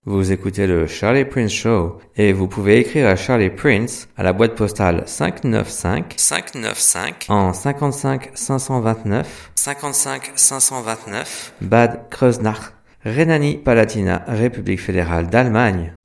Vous écoutez le Charlie Prince Show et vous pouvez écrire à Charlie Prince à la boîte postale 595 en 55 529 Bad Kreuznach, Rhénanie-Palatinat, République fédérale d'Allemagne.